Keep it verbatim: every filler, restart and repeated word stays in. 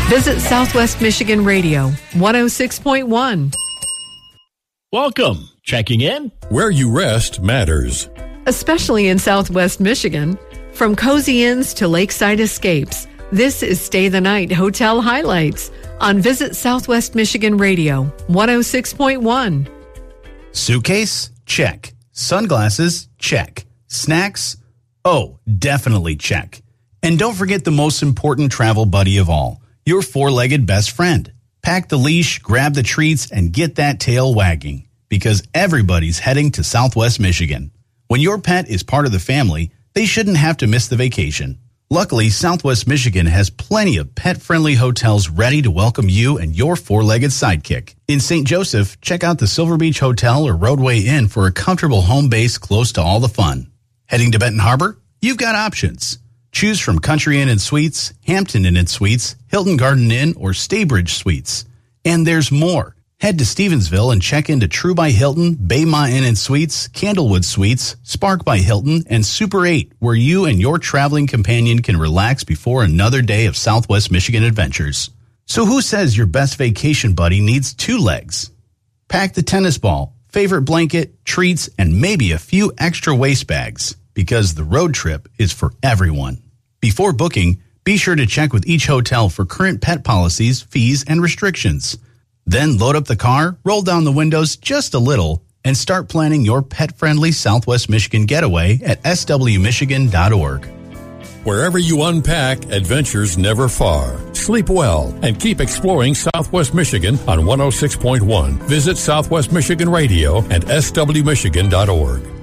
Visit Southwest Michigan Radio, one oh six point one. Welcome. Checking in. Where you rest matters. Especially in Southwest Michigan. From cozy inns to lakeside escapes, this is Stay the Night Hotel Highlights on Visit Southwest Michigan Radio, one oh six point one. Suitcase? Check. Sunglasses? Check. Snacks? Oh, definitely check. And don't forget the most important travel buddy of all, your four-legged best friend. Pack the leash, grab the treats, and get that tail wagging, because everybody's heading to Southwest Michigan. When your pet is part of the family, they shouldn't have to miss the vacation. Luckily, Southwest Michigan has plenty of pet-friendly hotels ready to welcome you and your four-legged sidekick. In Saint Joseph, check out the Silver Beach Hotel or Roadway Inn for a comfortable home base close to all the fun. Heading to Benton Harbor? You've got options. Choose from Country Inn and Suites, Hampton Inn and Suites, Hilton Garden Inn, or Staybridge Suites. And there's more. Head to Stevensville and check into True by Hilton, Baymont Inn and Suites, Candlewood Suites, Spark by Hilton, and Super eight, where you and your traveling companion can relax before another day of Southwest Michigan adventures. So who says your best vacation buddy needs two legs? Pack the tennis ball, favorite blanket, treats, and maybe a few extra waist bags, because the road trip is for everyone. Before booking, be sure to check with each hotel for current pet policies, fees, and restrictions. Then load up the car, roll down the windows just a little, and start planning your pet-friendly Southwest Michigan getaway at s w michigan dot org. Wherever you unpack, adventures never far. Sleep well and keep exploring Southwest Michigan on one oh six point one. Visit Southwest Michigan Radio and s w michigan dot org.